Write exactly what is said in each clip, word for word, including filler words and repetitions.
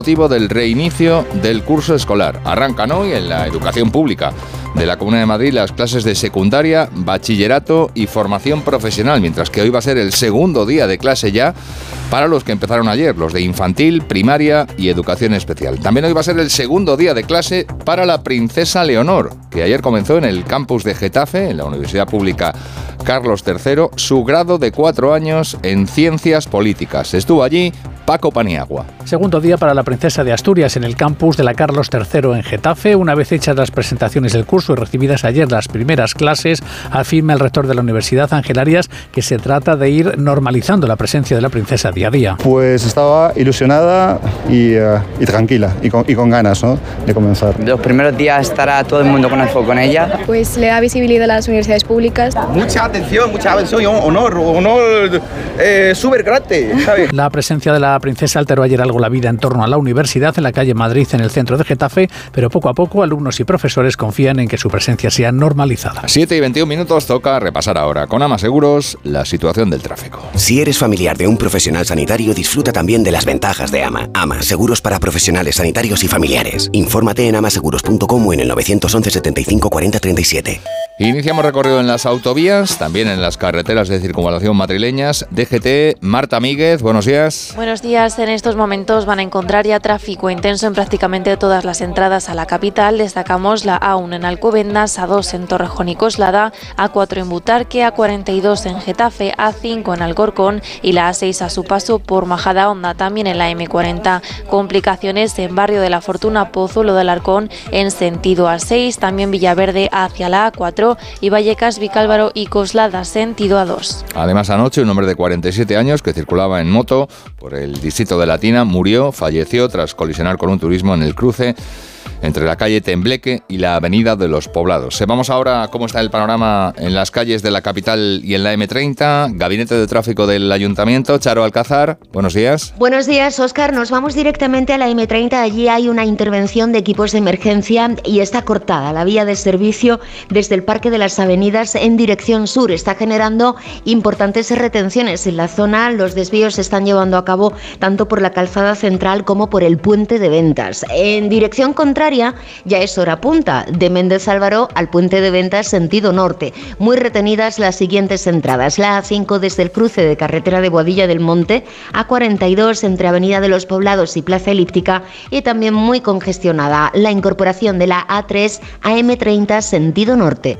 motivo del reinicio del curso escolar. Arrancan hoy en la educación pública de la Comunidad de Madrid las clases de secundaria, bachillerato y formación profesional, mientras que hoy va a ser el segundo día de clase ya para los que empezaron ayer, los de infantil, primaria y educación especial. También hoy va a ser el segundo día de clase para la princesa Leonor, que ayer comenzó en el campus de Getafe, en la Universidad Pública Carlos tercero, su grado de cuatro años en Ciencias Políticas. Estuvo allí Paco Paniagua. Segundo día para la princesa de Asturias en el campus de la Carlos tercero en Getafe. Una vez hechas las presentaciones del curso y recibidas ayer las primeras clases, afirma el rector de la Universidad, Ángel Arias, que se trata de ir normalizando la presencia de la princesa día a día. Pues estaba ilusionada y, uh, y tranquila y con, y con ganas, ¿no?, de comenzar. Los primeros días estará todo el mundo con el foco con ella. Pues le da visibilidad a las universidades públicas. Mucha atención, mucha atención, honor, honor eh, súper grande, ¿sabes? La presencia de la princesa alteró ayer algo la vida en torno a la universidad en la calle Madrid, en el centro de Getafe, pero poco a poco alumnos y profesores confían en que su presencia sea normalizada. siete y veintiún minutos, toca repasar ahora con Ama Seguros la situación del tráfico. Si eres familiar de un profesional sanitario, disfruta también de las ventajas de Ama. Ama, seguros para profesionales sanitarios y familiares. Infórmate en amaseguros punto com o en el nueve once setenta y cinco cuarenta treinta y siete. Iniciamos recorrido en las autovías, también en las carreteras de circunvalación madrileñas. D G T, Marta Míguez, buenos días. Buenos días. En estos momentos van a encontrar ya tráfico intenso en prácticamente todas las entradas a la capital. Destacamos la A uno en Alcobendas, A dos en Torrejón y Coslada, A cuatro en Butarque, A cuarenta y dos en Getafe, A cinco en Alcorcón y la A seis a su paso por Majadahonda. También en la eme cuarenta. Complicaciones en Barrio de la Fortuna, Pozuelo del Arcón en sentido A seis. También Villaverde hacia la A cuatro y Vallecas, Vicálvaro y Coslada sentido A dos. Además, anoche un hombre de cuarenta y siete años que circulaba en moto por el distrito de Latina murió, falleció tras colisionar con un turismo en el cruce entre la calle Tembleque y la avenida de los Poblados. Sepamos ahora cómo está el panorama en las calles de la capital y en la eme treinta. Gabinete de Tráfico del Ayuntamiento, Charo Alcázar, buenos días. Buenos días, Óscar. Nos vamos directamente a la eme treinta. Allí hay una intervención de equipos de emergencia y está cortada la vía de servicio desde el Parque de las Avenidas en dirección sur. Está generando importantes retenciones en la zona. Los desvíos se están llevando a cabo tanto por la calzada central como por el puente de Ventas. En dirección contraria, ya es hora punta, de Méndez Álvaro al puente de Ventas sentido norte. Muy retenidas las siguientes entradas: la A cinco desde el cruce de carretera de Boadilla del Monte, A cuarenta y dos entre Avenida de los Poblados y Plaza Elíptica, y también muy congestionada la incorporación de la A tres a eme treinta sentido norte.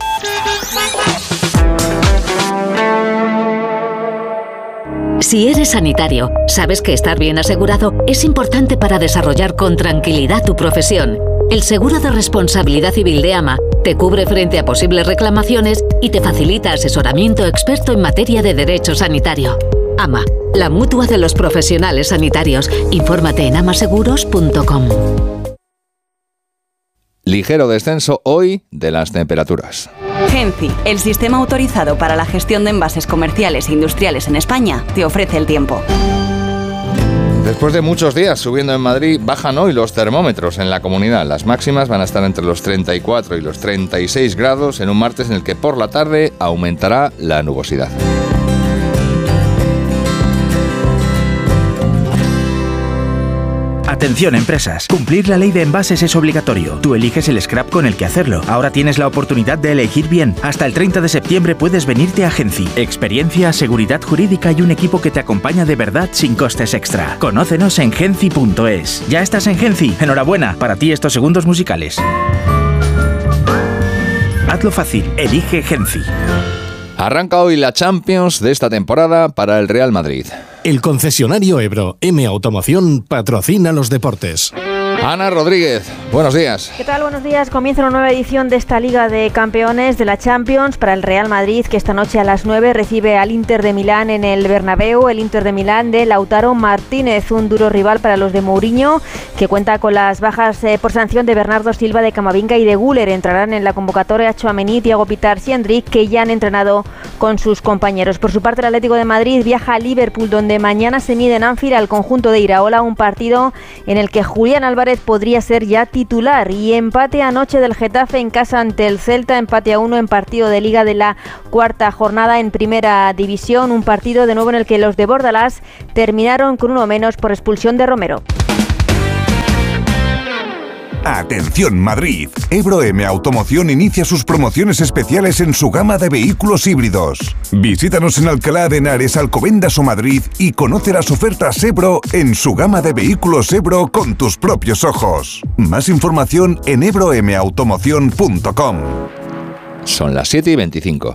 Si eres sanitario, sabes que estar bien asegurado es importante para desarrollar con tranquilidad tu profesión. El seguro de responsabilidad civil de AMA te cubre frente a posibles reclamaciones y te facilita asesoramiento experto en materia de derecho sanitario. AMA, la mutua de los profesionales sanitarios. Infórmate en amaseguros punto com. Ligero descenso hoy de las temperaturas. Genci, el sistema autorizado para la gestión de envases comerciales e industriales en España, te ofrece el tiempo. Después de muchos días subiendo en Madrid, bajan hoy los termómetros en la comunidad. Las máximas van a estar entre los treinta y cuatro y los treinta y seis grados en un martes en el que por la tarde aumentará la nubosidad. Atención empresas, cumplir la ley de envases es obligatorio. Tú eliges el scrap con el que hacerlo. Ahora tienes la oportunidad de elegir bien. Hasta el treinta de septiembre puedes venirte a Genci. Experiencia, seguridad jurídica y un equipo que te acompaña de verdad sin costes extra. Conócenos en genci punto es. ¿Ya estás en Genci? Enhorabuena, para ti estos segundos musicales. Hazlo fácil, elige Genci. Arranca hoy la Champions de esta temporada para el Real Madrid. El concesionario Ebro M Automoción patrocina los deportes. Ana Rodríguez, buenos días. ¿Qué tal? Buenos días. Comienza una nueva edición de esta Liga de Campeones de la Champions para el Real Madrid, que esta noche a las nueve recibe al Inter de Milán en el Bernabéu. El Inter de Milán de Lautaro Martínez, un duro rival para los de Mourinho, que cuenta con las bajas eh, por sanción de Bernardo Silva, de Camavinga y de Güler. Entrarán en la convocatoria Tchouaméni, Thiago Pitars y Endrick, que ya han entrenado con sus compañeros. Por su parte, el Atlético de Madrid viaja a Liverpool, donde mañana se mide en Anfield al conjunto de Iraola, un partido en el que Julián Álvarez podría ser ya titular. Y empate anoche del Getafe en casa ante el Celta, empate a uno en partido de Liga de la cuarta jornada en Primera División, un partido de nuevo en el que los de Bordalás terminaron con uno menos por expulsión de Romero. Atención Madrid, Ebro M Automoción inicia sus promociones especiales en su gama de vehículos híbridos. Visítanos en Alcalá de Henares, Alcobendas o Madrid y conoce las ofertas Ebro en su gama de vehículos Ebro con tus propios ojos. Más información en ebro m automoción punto com. Son las siete y veinticinco.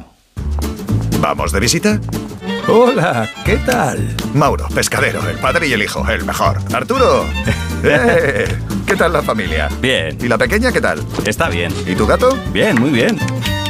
¿Vamos de visita? Hola, ¿qué tal? Mauro, pescadero, el padre y el hijo, el mejor. Arturo, eh, ¿qué tal la familia? Bien. ¿Y la pequeña qué tal? Está bien. ¿Y tu gato? Bien, muy bien.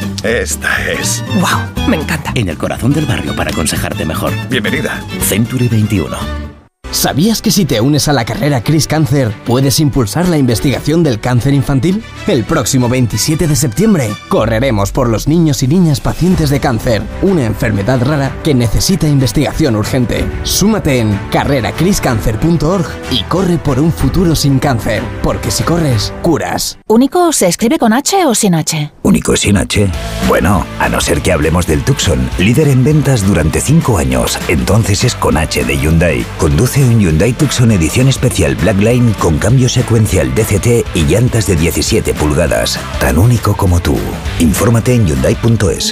Esta es... ¡Wow! Me encanta. En el corazón del barrio para aconsejarte mejor. Bienvenida. Century veintiuno. ¿Sabías que si te unes a la carrera Chris Cáncer puedes impulsar la investigación del cáncer infantil? El próximo veintisiete de septiembre correremos por los niños y niñas pacientes de cáncer, una enfermedad rara que necesita investigación urgente. Súmate en carrera cris cáncer punto org y corre por un futuro sin cáncer, porque si corres, curas. ¿Único se escribe con H o sin H? Único sin H. Bueno, a no ser que hablemos del Tucson, líder en ventas durante cinco años. Entonces es con H de Hyundai. Conduce un Hyundai Tucson edición especial Blackline con cambio secuencial D C T y llantas de diecisiete pulgadas. Tan único como tú. Infórmate en hyundai punto es.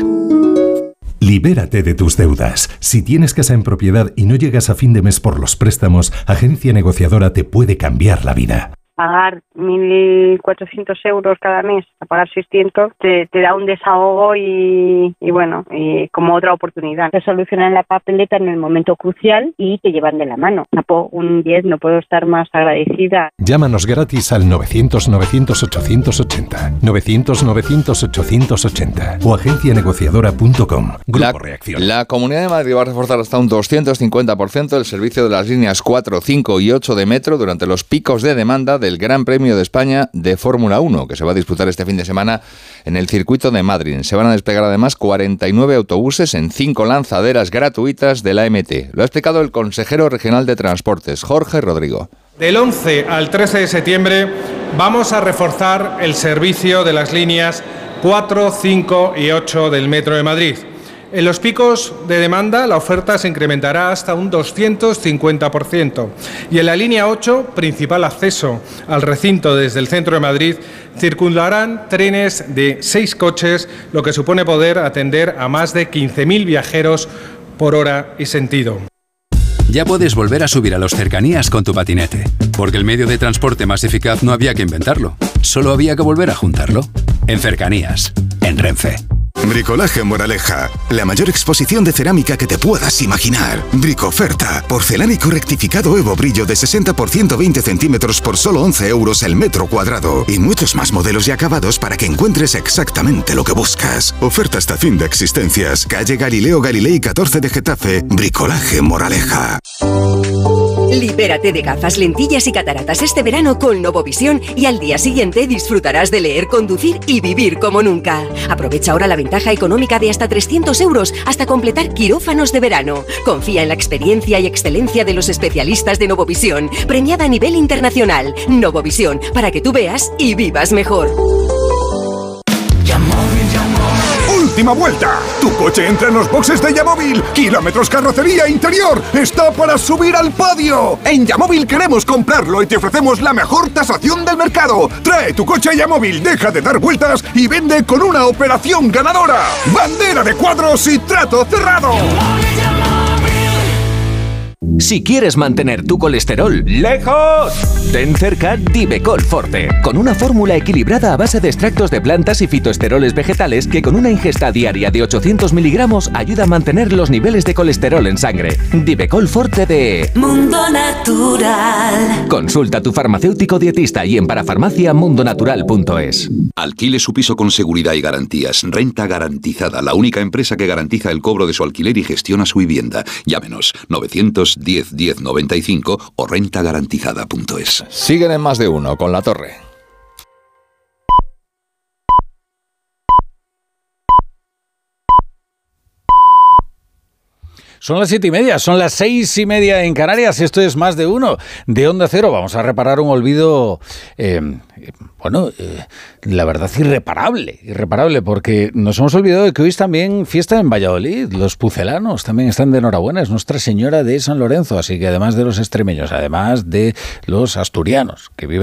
Libérate de tus deudas. Si tienes casa en propiedad y no llegas a fin de mes por los préstamos, Agencia Negociadora te puede cambiar la vida. Pagar mil cuatrocientos euros cada mes, a pagar seiscientos, te, te da un desahogo y, y bueno, y como otra oportunidad. Te solucionan la papeleta en el momento crucial y te llevan de la mano. Napo, un diez, no puedo estar más agradecida. Llámanos gratis al novecientos novecientos ochocientos ochenta, novecientos novecientos ochocientos ochenta o agencia negociadora punto com. Grupo La, Reacción. la Comunidad de Madrid va a reforzar hasta un doscientos cincuenta por ciento el servicio de las líneas cuatro, cinco y ocho de metro durante los picos de demanda del Gran Premio de España de Fórmula uno, que se va a disputar este fin de semana en el circuito de Madrid. Se van a desplegar además cuarenta y nueve autobuses en cinco lanzaderas gratuitas de la A M T. Lo ha explicado el consejero regional de Transportes, Jorge Rodrigo. Del once al trece de septiembre vamos a reforzar el servicio de las líneas cuatro, cinco y ocho del Metro de Madrid. En los picos de demanda la oferta se incrementará hasta un doscientos cincuenta por ciento y en la línea ocho, principal acceso al recinto desde el centro de Madrid, circularán trenes de seis coches, lo que supone poder atender a más de quince mil viajeros por hora y sentido. Ya puedes volver a subir a los cercanías con tu patinete, porque el medio de transporte más eficaz no había que inventarlo, solo había que volver a juntarlo. En Cercanías, en Renfe. Bricolaje Moraleja, la mayor exposición de cerámica que te puedas imaginar. Bricoferta, porcelánico rectificado Evo Brillo de sesenta por ciento veinte centímetros por solo once euros el metro cuadrado. Y muchos más modelos y acabados para que encuentres exactamente lo que buscas. Oferta hasta fin de existencias. Calle Galileo Galilei catorce de Getafe. Bricolaje Moraleja. Libérate de gafas, lentillas y cataratas este verano con Novovisión y al día siguiente disfrutarás de leer, conducir y vivir como nunca. Aprovecha ahora la ventaja económica de hasta trescientos euros hasta completar quirófanos de verano. Confía en la experiencia y excelencia de los especialistas de Novovisión, premiada a nivel internacional. Novovisión, para que tú veas y vivas mejor. ¡Última vuelta! Tu coche entra en los boxes de Yamóvil. Kilómetros carrocería interior. Está para subir al podio. En Yamóvil queremos comprarlo y te ofrecemos la mejor tasación del mercado. Trae tu coche a Yamóvil, deja de dar vueltas y vende con una operación ganadora. Bandera de cuadros y trato cerrado. Si quieres mantener tu colesterol lejos, ten cerca Divecol Forte, con una fórmula equilibrada a base de extractos de plantas y fitoesteroles vegetales que con una ingesta diaria de ochocientos miligramos ayuda a mantener los niveles de colesterol en sangre. Divecol Forte de Mundo Natural. Consulta a tu farmacéutico dietista y en parafarmacia mundo natural punto es. Alquile su piso con seguridad y garantías. Renta Garantizada, la única empresa que garantiza el cobro de su alquiler y gestiona su vivienda. Llámenos novecientos diez diez noventa y cinco o renta garantizada punto es. Siguen en Más de Uno con La Torre. Son las siete y media, son las seis y media en Canarias. Esto es Más de Uno de Onda Cero. Vamos a reparar un olvido, eh, bueno, eh, la verdad irreparable, irreparable, porque nos hemos olvidado de que hoy es también fiesta en Valladolid. Los pucelanos también están de enhorabuena. Es Nuestra Señora de San Lorenzo, así que además de los extremeños, además de los asturianos que viven